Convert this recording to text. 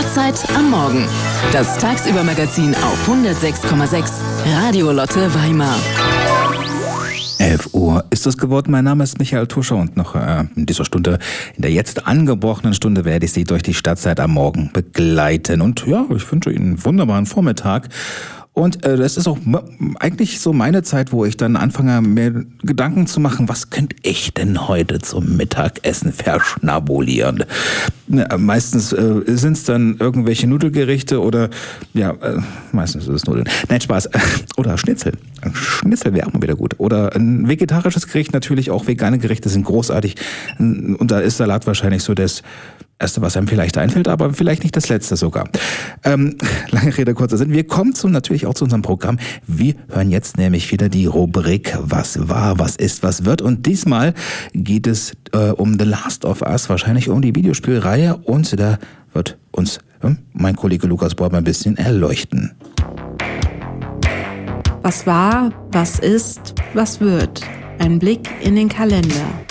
Stadtzeit am Morgen. Das Tagsüber-Magazin auf 106,6 Radio Lotte Weimar. 11 Uhr ist es geworden. Mein Name ist Michael Tuscher und noch in dieser Stunde, in der jetzt angebrochenen Stunde, werde ich Sie durch die Stadtzeit am Morgen begleiten. Und ja, ich wünsche Ihnen einen wunderbaren Vormittag. Und das ist auch eigentlich so meine Zeit, wo ich dann anfange, mir Gedanken zu machen, was könnte ich denn heute zum Mittagessen verschnabulieren? Meistens sind es dann irgendwelche Nudelgerichte oder, meistens ist es Nudeln. Nein, Spaß. Oder Schnitzel. Schnitzel wäre auch mal wieder gut. Oder ein vegetarisches Gericht, natürlich auch vegane Gerichte sind großartig. Und da ist Salat wahrscheinlich so das Erste, was einem vielleicht einfällt, aber vielleicht nicht das Letzte sogar. Lange Rede, kurzer Sinn. Wir kommen natürlich auch zu unserem Programm. Wir hören jetzt nämlich wieder die Rubrik Was war, was ist, was wird. Und diesmal geht es um The Last of Us, wahrscheinlich um die Videospielreihe. Und da wird uns mein Kollege Lukas Borb ein bisschen erleuchten. Was war, was ist, was wird? Ein Blick in den Kalender.